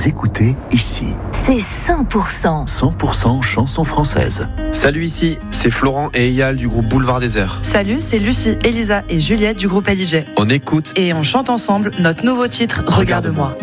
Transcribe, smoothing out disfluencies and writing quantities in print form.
écoutez ici. C'est 100%. 100% chansons françaises. Salut, ici, c'est Florent et Eyal du groupe Boulevard Désert. Salut, c'est Lucie, Elisa et Juliette du groupe LIJ. On écoute Et on chante ensemble notre nouveau titre, Regarde-moi.